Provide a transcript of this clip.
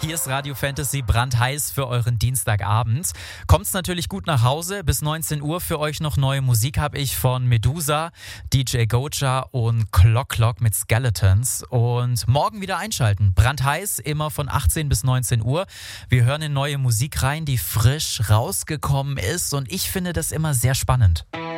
hier ist Radio Fantasy brandheiß für euren Dienstagabend. Kommt's natürlich gut nach Hause. Bis 19 Uhr für euch noch neue Musik habe ich von Medusa, DJ Goja und Clock mit Skeletons. Und morgen wieder einschalten. Brandheiß, immer von 18 bis 19 Uhr. Wir hören in neue Musik rein, die frisch rausgekommen ist. Und ich finde das immer sehr spannend.